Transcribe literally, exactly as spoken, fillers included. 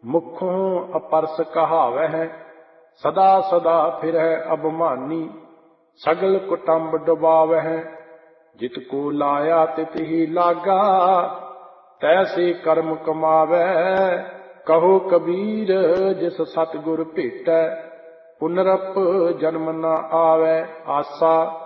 मुखों अपरस कहावह, सदा सदा फिरह अभिमानी। सगल कुटुंब डुबावह, जितको लाया तित ही लागा। तैसे कर्म कमावै, कहो कबीर जिस सतगुर भेटै। पुनरप जन्म न आवै आसा,